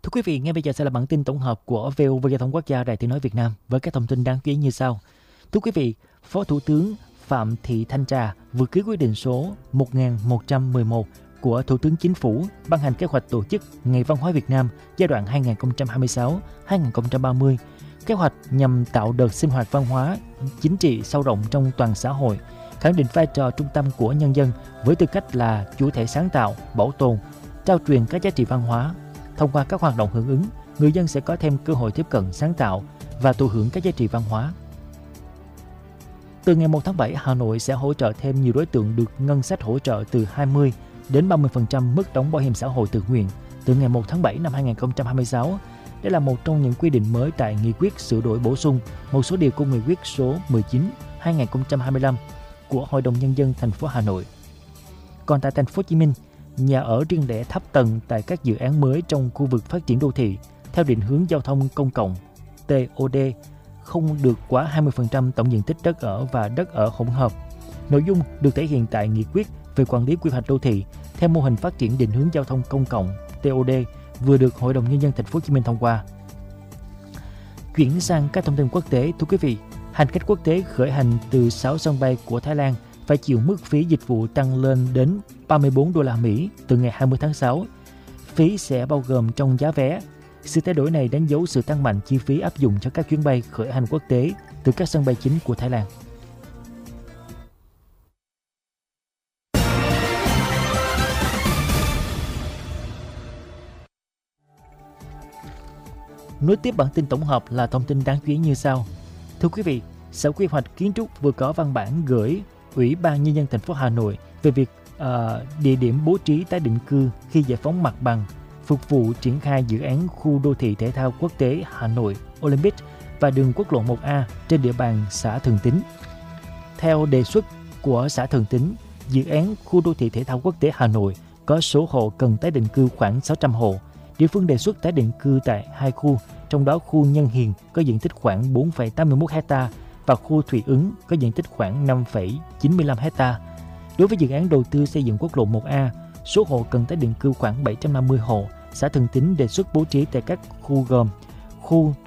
Thưa quý vị, ngay bây giờ sẽ là bản tin tổng hợp của VOV Giao thông Quốc gia Đài Tiếng nói Việt Nam với các thông tin đáng chú ý như sau. Thưa quý vị, Phó Thủ tướng Phạm Thị Thanh Trà vừa ký quyết định số 1111 của Thủ tướng Chính phủ ban hành kế hoạch tổ chức Ngày Văn hóa Việt Nam giai đoạn 2026-2030. Kế hoạch nhằm tạo đợt sinh hoạt văn hóa chính trị sâu rộng trong toàn xã hội, khẳng định vai trò trung tâm của nhân dân với tư cách là chủ thể sáng tạo, bảo tồn, trao truyền các giá trị văn hóa. Thông qua các hoạt động hưởng ứng, người dân sẽ có thêm cơ hội tiếp cận sáng tạo và thụ hưởng các giá trị văn hóa. Từ ngày 1 tháng 7, Hà Nội sẽ hỗ trợ thêm nhiều đối tượng được ngân sách hỗ trợ từ 20 đến 30% mức đóng bảo hiểm xã hội tự nguyện từ ngày 1 tháng 7 năm 2026. Đây là một trong những quy định mới tại nghị quyết sửa đổi bổ sung một số điều của nghị quyết số 19/2025 của Hội đồng Nhân dân thành phố Hà Nội. Còn tại thành phố Hồ Chí Minh, nhà ở riêng lẻ thấp tầng tại các dự án mới trong khu vực phát triển đô thị theo định hướng giao thông công cộng TOD không được quá 20% tổng diện tích đất ở và đất ở hỗn hợp. Nội dung được thể hiện tại nghị quyết về quản lý quy hoạch đô thị theo mô hình phát triển định hướng giao thông công cộng TOD vừa được Hội đồng Nhân dân thành phố Hồ Chí Minh thông qua. Chuyển sang các thông tin quốc tế, thưa quý vị, hành khách quốc tế khởi hành từ 6 sân bay của Thái Lan phải chịu mức phí dịch vụ tăng lên đến 34 đô la Mỹ từ ngày 20 tháng 6. Phí sẽ bao gồm trong giá vé. Sự thay đổi này đánh dấu sự tăng mạnh chi phí áp dụng cho các chuyến bay khởi hành quốc tế từ các sân bay chính của Thái Lan. Nối tiếp bản tin tổng hợp là thông tin đáng chú ý như sau. Thưa quý vị, Sở Quy hoạch Kiến trúc vừa có văn bản gửi Ủy ban Nhân dân thành phố Hà Nội về việc địa điểm bố trí tái định cư khi giải phóng mặt bằng phục vụ triển khai dự án khu đô thị thể thao quốc tế Hà Nội Olympic và đường quốc lộ 1A trên địa bàn xã Thường Tín. Theo đề xuất của xã Thường Tín, dự án khu đô thị thể thao quốc tế Hà Nội có số hộ cần tái định cư khoảng 600 hộ. Địa phương đề xuất tái định cư tại hai khu, trong đó khu Nhân Hiền có diện tích khoảng 4,81 ha và khu Thủy Ứng có diện tích khoảng 5,95 ha. Đối với dự án đầu tư xây dựng quốc lộ 1A, số hộ cần tái định cư khoảng 750 hộ. Xã Thường Tín đề xuất bố trí tại các khu gồm khu